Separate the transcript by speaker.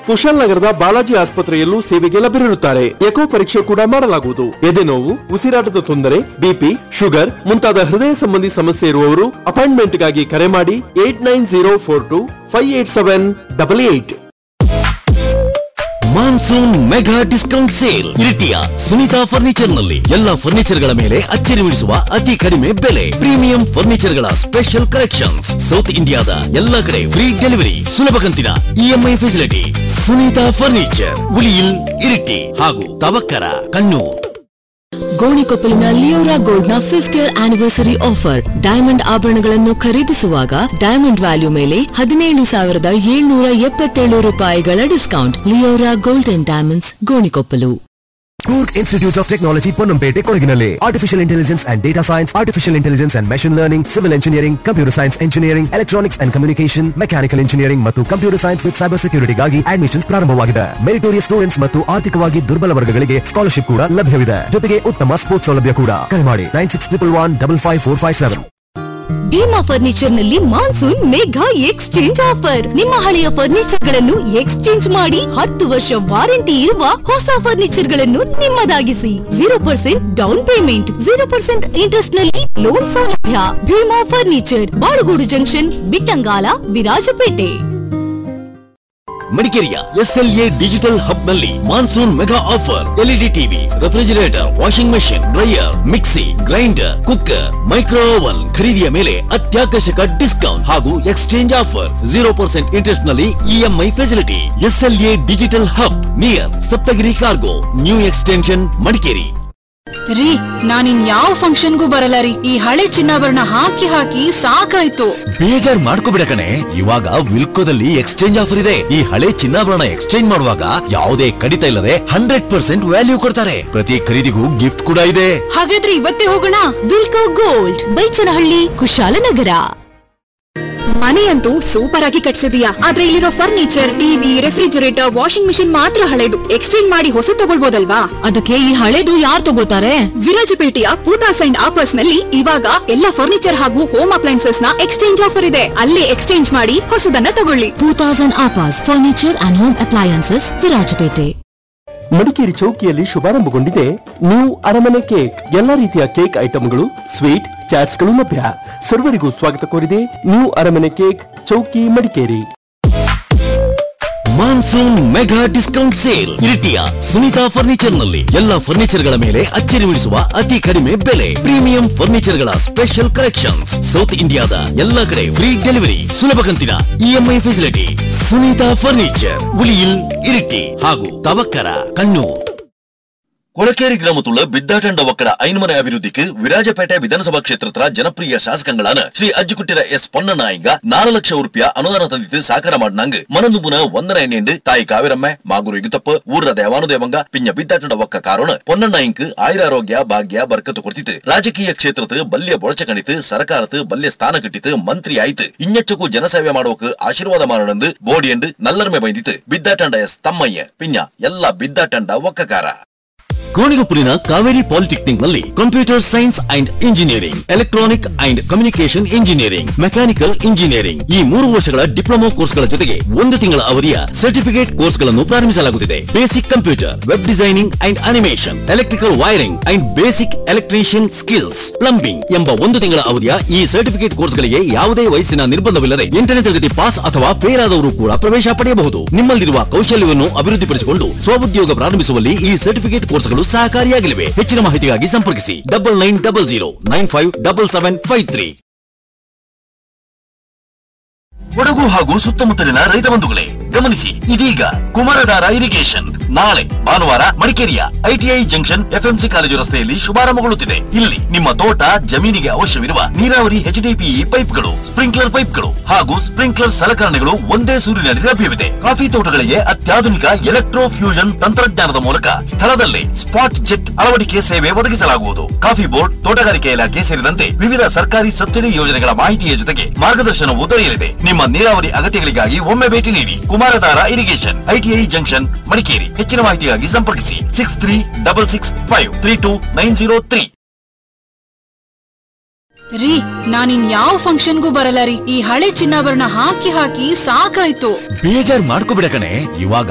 Speaker 1: ಕುಶಾಲನಗರದ ಬಾಲಾಜಿ ಆಸ್ಪತ್ರೆಯಲ್ಲೂ ಸೇವೆಗೆ ಲಭ್ಯರಿರುತ್ತಾರೆ. ಎಕೋ ಪರೀಕ್ಷೆ ಕೂಡ ಮಾಡಲಾಗುವುದು. ಎದೆನೋವು, ಉಸಿರಾಟದ ತೊಂದರೆ, ಬಿಪಿ, ಶುಗರ್ ಮುಂತಾದ ಹೃದಯ ಸಂಬಂಧಿ ಸಮಸ್ಯೆ ಇರುವವರು ಅಪಾಯಿಂಟ್ಮೆಂಟ್ಗಾಗಿ ಕರೆ ಮಾಡಿ 8904258788.
Speaker 2: Monsoon mega discount sale ಇರಿಟಿಯ Sunita furniture ನಲ್ಲಿ ಎಲ್ಲಾ ಫರ್ನಿಚರ್ ಗಳ ಮೇಲೆ ಅಚ್ಚರಿ ಮೂಡಿಸುವ ಅತಿ ಕಡಿಮೆ ಬೆಲೆ. ಪ್ರೀಮಿಯಂ ಫರ್ನಿಚರ್ ಗಳ ಸ್ಪೆಷಲ್ ಕಲೆಕ್ಷನ್ಸ್. ಸೌತ್ ಇಂಡಿಯಾದ ಎಲ್ಲಾ ಕಡೆ ಫ್ರೀ ಡೆಲಿವರಿ, ಸುಲಭ ಕಂತಿನ EMI facility. Sunita furniture, Uliyil, Iritty ಹಾಗೂ ತವಕ್ಕರ, ಕಣ್ಣೂರ್.
Speaker 3: ಗೋಣಿಕೊಪ್ಪಲಿನ ಲಿಯೋರಾ ಗೋಲ್ಡ್ ನ 5th year anniversary offer. Diamond ಆಭರಣಗಳನ್ನು ಖರೀದಿಸುವಾಗ ಡೈಮಂಡ್ ವ್ಯಾಲ್ಯೂ ಮೇಲೆ 17,777 ರೂಪಾಯಿಗಳ discount. Leora gold and diamonds, Gonikoppal.
Speaker 4: Kurk Institute of Technology, Ponnambete, Kodaginalli. Artificial Intelligence and Data Science, Artificial Intelligence and Machine Learning, Civil Engineering, Computer Science Engineering, Electronics and Communication, Mechanical Engineering ಮತ್ತು Computer Science with Cyber Security ಗಾಗಿ admissions ಪ್ರಾರಂಭವಾಗಿದೆ. Meritorious students ಮತ್ತು ಆರ್ಥಿಕವಾಗಿ ದುರ್ಬಲ ವರ್ಗಗಳಿಗೆ scholarship ಕೂಡ ಲಭ್ಯವಿದೆ. ಜೊತೆಗೆ ಉತ್ತಮ ಸ್ಪೋರ್ಟ್ಸ್ ಸೌಲಭ್ಯ ಕೂಡ. ಕರೆ ಮಾಡಿ 9611155457.
Speaker 3: ಭೀಮಾ ಫರ್ನಿಚರ್ ನಲ್ಲಿ ಮಾನ್ಸೂನ್ ಮೆಗಾ ಎಕ್ಸ್ಚೇಂಜ್ ಆಫರ್. ನಿಮ್ಮ ಹಳೆಯ ಫರ್ನಿಚರ್ ಗಳನ್ನು ಎಕ್ಸ್ಚೇಂಜ್ ಮಾಡಿ 10 ವರ್ಷ ವಾರಂಟಿ ಇರುವ ಹೊಸ ಫರ್ನಿಚರ್ ಗಳನ್ನು ನಿಮ್ಮದಾಗಿಸಿ. 0% ಡೌನ್ ಪೇಮೆಂಟ್, 0% ಇಂಟ್ರೆಸ್ಟ್ ನಲ್ಲಿ ಲೋನ್ ಸೌಲಭ್ಯ. Bima furniture, Balugodu junction, Bittangala, Virajpet.
Speaker 2: ಮಡಿಕೇರಿಯ SLA ಡಿಜಿಟಲ್ ಹಬ್ ನಲ್ಲಿ monsoon mega offer. LED TV, refrigerator, washing machine, dryer, mixie, grinder, cooker, micro oven ಖರೀದಿಯ ಮೇಲೆ ಅತ್ಯಾಕರ್ಷಕ ಡಿಸ್ಕೌಂಟ್ ಹಾಗೂ ಎಕ್ಸ್ಚೇಂಜ್ ಆಫರ್. 0% ಇಂಟ್ರೆಸ್ಟ್ ನಲ್ಲಿ EMI facility. SLA digital hub near Saptagiri cargo, new extension, Madikeri.
Speaker 5: ರೀ, ನಾನಿನ್ ಯಾವ ಫಂಕ್ಷನ್ಗೂ ಬರಲ್ಲ ರೀ. ಈ ಹಳೆ ಚಿನ್ನಾಭರಣ ಹಾಕಿ ಹಾಕಿ ಸಾಕಾಯ್ತು.
Speaker 2: ಬೇಜಾರ್ ಮಾಡ್ಕೋಬಿಡ ಕಣೆ, ಇವಾಗ ವಿಲ್ಕೋದಲ್ಲಿ ಎಕ್ಸ್ಚೇಂಜ್ ಆಫರ್ ಇದೆ. ಈ ಹಳೆ ಚಿನ್ನಾಭರಣ ಎಕ್ಸ್ಚೇಂಜ್ ಮಾಡುವಾಗ ಯಾವುದೇ ಕಡಿತ ಇಲ್ಲದೆ 100% ವ್ಯಾಲ್ಯೂ ಕೊಡ್ತಾರೆ. ಪ್ರತಿ ಖರೀದಿಗೂ ಗಿಫ್ಟ್ ಕೂಡ ಇದೆ.
Speaker 5: ಹಾಗಾದ್ರೆ ಇವತ್ತೇ ಹೋಗೋಣ.
Speaker 3: ವಿಲ್ಕೋ ಗೋಲ್ಡ್, ಬೈಚನಹಳ್ಳಿ, ಕುಶಾಲನಗರ.
Speaker 5: ಮನೆಯಂತೂ ಸೂಪರ್ ಆಗಿ ಕಟ್ಸಿದೀಯಾ, ಆದ್ರೆ ಇಲ್ಲಿರೋ furniture, TV, refrigerator, washing machine ಮಾತ್ರ ಹಳೆದು. ಎಕ್ಸ್ಚೇಂಜ್ ಮಾಡಿ ಹೊಸ ತಗೊಳ್ಬೋದಲ್ವಾ?
Speaker 3: ಅದಕ್ಕೆ ಈ ಹಳೆದು ಯಾರು ತಗೋತಾರೆ?
Speaker 5: ವಿರಾಜಪೇಟೆಯ ಪೂತಾಸ್ ಅಂಡ್ ಆಪರ್ಸ್ ನಲ್ಲಿ ಇವಾಗ ಎಲ್ಲ ಫರ್ನಿಚರ್ ಹಾಗೂ ಹೋಮ್ ಅಪ್ಲೈನ್ಸಸ್ ನ ಎಕ್ಸ್ಚೇಂಜ್ ಆಫರ್ ಇದೆ. ಅಲ್ಲೇ ಎಕ್ಸ್ಚೇಂಜ್ ಮಾಡಿ ಹೊಸದನ್ನ ತಗೊಳ್ಳಿ.
Speaker 3: Poothas and ಆಪರ್ಸ್, furniture and home appliances, Virajpet.
Speaker 1: Madikeri ಚೌಕಿಯಲ್ಲಿ ಶುಭಾರಂಭಗೊಂಡಿದೆ ನ್ಯೂ ಅರಮನೆ ಕೇಕ್. ಎಲ್ಲಾ ರೀತಿಯ ಕೇಕ್ ಐಟಂಗಳು, ಸ್ವೀಟ್, ಚಾಟ್ಸ್ ಗಳು ಲಭ್ಯ. ಸರ್ವರಿಗೂ ಸ್ವಾಗತ ಕೋರಿದೆ ನ್ಯೂ ಅರಮನೆ ಕೇಕ್, ಚೌಕಿ, Madikeri.
Speaker 2: Monsoon mega discount sale ಇರಿಟಿಯ Sunita furniture ನಲ್ಲಿ ಎಲ್ಲಾ ಫರ್ನಿಚರ್ ಗಳ ಮೇಲೆ ಅಚ್ಚರಿ ಮೂಡಿಸುವ ಅತಿ ಕಡಿಮೆ ಬೆಲೆ. ಪ್ರೀಮಿಯಂ ಫರ್ನಿಚರ್ ಗಳ ಸ್ಪೆಷಲ್ ಕಲೆಕ್ಷನ್ಸ್. ಸೌತ್ ಇಂಡಿಯಾದ ಎಲ್ಲಾ ಕಡೆ ಫ್ರೀ ಡೆಲಿವರಿ, ಸುಲಭ ಕಂತಿನ EMI facility. Sunita furniture, Uliyil, Iritty ಹಾಗೂ ತವಕ್ಕರ, ಕಣ್ಣೂರ್. கொளக்கேரி கிராமத்துள்ள பித்தாட்டண்ட ஒக்கட ஐன்மனை அபிவிருத்திக்கு விராஜಪೇಟೆ ವಿಧಾನಸಭಾ ಕ್ಷೇತ್ರದ ಜನಪ್ರಿಯ ಶಾಸಕಗಳಾன ಶ್ರೀ ಅಜ್ಜಿಕುಟ್ಟಿರ ಎಸ್ ಪೊನ್ನನಾಯಿಗ 4 ಲಕ್ಷ ರೂಪಾಯಿ ಅನುದಾನ ತಂದಿದ್ದು ಸಾಕಾರ ಮಾಡಿನಂಗ್ ಮನಂದುಬುನ ವಂದನ ಎಣ್ಣೆಂಡು ತಾಯಿ ಕಾವಿರಮ್ಮ ಮಾಗುರು ಇಗುತ್ತಪ್ಪ ಊರ ದೇವಾನುದೇವಂಗ ಪಿಂಜ ಬಿದ್ದಾಟಂಡ ಒಕ್ಕ ಕಾರಣ ಪೊನ್ನನಾಯಿಕ್ ಆಯುರಾರೋಗ್ಯ ಭಾಗ್ಯ ಬರ್ಕತ್ತು ಕೊಡ್ತಿತ್ತು. ರಾಜಕೀಯ ಕ್ಷೇತ್ರದ ಬಲ್ಯ ಬೊಳಚ ಕಣಿತು ಸರ್ಕಾರದ ಬಲ್ಯ ಸ್ಥಾನ ಕಟ್ಟಿತು ಮಂತ್ರಿ ಆಯ್ತು. ಇನ್ನೆಚ್ಚಕ್ಕೂ ಜನಸೇವೆ ಮಾಡೋಕೆ ಆಶೀರ್ವಾದ ಮಾಡೋಣಂದು ಬೋಡಿಯಂಡು ನಲ್ಲರ್ಮೆ ಬೈದಿತ್ತು ಬಿದ್ದಾಟಂಡ ಎಸ್ ತಮ್ಮಯ್ಯ ಪಿಂಜ ಎಲ್ಲ ಬಿದ್ದಾಟಂಡ ಒಕ್ಕಕಾರ. ಗೋಣಿಗೊಪ್ಪಲಿನ ಕಾವೇರಿ ಪಾಲಿಟೆಕ್ನಿಕ್ ನಲ್ಲಿ computer science and engineering, electronic and communication engineering, mechanical engineering ಈ 3 ವರ್ಷಗಳ ಡಿಪ್ಲೊಮಾ ಕೋರ್ಸ್ಗಳ ಜೊತೆಗೆ 1 ತಿಂಗಳ ಅವಧಿಯ ಸರ್ಟಿಫಿಕೇಟ್ ಕೋರ್ಸ್ಗಳನ್ನು ಪ್ರಾರಂಭಿಸಲಾಗುತ್ತಿದೆ. Basic computer, web designing and animation, electrical wiring and basic electrician skills, plumbing ಎಂಬ 1 ತಿಂಗಳ ಅವಧಿಯ ಈ ಸರ್ಟಿಫಿಕೇಟ್ ಕೋರ್ಸ್ಗಳಿಗೆ ಯಾವುದೇ ವಯಸ್ಸಿನ ನಿರ್ಬಂಧವಿಲ್ಲದೆ 8ನೇ ತರಗತಿ ಪಾಸ್ ಅಥವಾ ಫೇಲ್ ಆದವರು ಕೂಡ ಪ್ರವೇಶ ಪಡೆಯಬಹುದು. ನಿಮ್ಮಲ್ಲಿರುವ ಕೌಶಲ್ಯವನ್ನು ಅಭಿವೃದ್ಧಿಪಡಿಸಿಕೊಂಡು ಸ್ವಉದ್ಯೋಗ ಪ್ರಾರಂಭಿಸುವಲ್ಲಿ ಈ ಸರ್ಟಿಫಿಕೇಟ್ ಕೋರ್ಸ್ಗಳು ಸಹಕಾರಿಯಾಗಲಿವೆ. ಹೆಚ್ಚಿನ ಮಾಹಿತಿಗಾಗಿ ಸಂಪರ್ಕಿಸಿ 9900957753. ಕೊಡಗು ಹಾಗೂ ಸುತ್ತಮುತ್ತಲಿನ ರೈತ ಬಂಧುಗಳೇ ಗಮನಿಸಿ, ಇದೀಗ ಕುಮಾರಧಾರ ಇರಿಗೇಷನ್ ನಾಳೆ ಭಾನುವಾರ ಮಡಿಕೇರಿಯ ಐಟಿಐ ಜಂಕ್ಷನ್ FMC ಕಾಲೇಜು ರಸ್ತೆಯಲ್ಲಿ ಶುಭಾರಂಭಗೊಳ್ಳುತ್ತಿದೆ. ಇಲ್ಲಿ ನಿಮ್ಮ ತೋಟ ಜಮೀನಿಗೆ ಅವಶ್ಯವಿರುವ ನೀರಾವರಿ HDPE ಪೈಪ್ಗಳು, ಸ್ಪ್ರಿಂಕ್ಲರ್ ಪೈಪ್ಗಳು ಹಾಗೂ ಸ್ಪ್ರಿಂಕ್ಲರ್ ಸಲಕರಣೆಗಳು ಒಂದೇ ಸೂರಿನಲ್ಲಿ ಲಭ್ಯವಿದೆ. ಕಾಫಿ ತೋಟಗಳಿಗೆ ಅತ್ಯಾಧುನಿಕ ಎಲೆಕ್ಟ್ರೋ ಫ್ಯೂಷನ್ ತಂತ್ರಜ್ಞಾನದ ಮೂಲಕ ಸ್ಥಳದಲ್ಲೇ ಸ್ಪಾಟ್ ಜೆಟ್ ಅಳವಡಿಕೆ ಸೇವೆ ಒದಗಿಸಲಾಗುವುದು. ಕಾಫಿ ಬೋರ್ಡ್, ತೋಟಗಾರಿಕೆ ಇಲಾಖೆ ಸೇರಿದಂತೆ ವಿವಿಧ ಸರ್ಕಾರಿ ಸಬ್ಸಿಡಿ ಯೋಜನೆಗಳ ಮಾಹಿತಿಯ ಜೊತೆಗೆ ಮಾರ್ಗದರ್ಶನವೂ ದೊರೆಯಲಿದೆ. ನಿಮ್ಮ ನೀರಾವರಿ ಅಗತ್ಯಗಳಿಗಾಗಿ ಒಮ್ಮೆ ಭೇಟಿ ನೀಡಿ Kumaradhara irrigation, ITI junction, Madikeri. ಹೆಚ್ಚಿನ ಮಾಹಿತಿಗಾಗಿ ಸಂಪರ್ಕಿಸಿ 6366532903.
Speaker 5: ರೀ, ನಾನಿನ್ ಯಾವ ಫಂಕ್ಷನ್ಗೂ ಬರಲ್ಲ ರೀ. ಈ ಹಳೆ ಚಿನ್ನಾಭರಣ ಹಾಕಿ ಹಾಕಿ ಸಾಕಾಯ್ತು.
Speaker 2: ಬೇಜಾರ್ ಮಾಡ್ಕೋಬಿಡ ಕಣೆ, ಇವಾಗ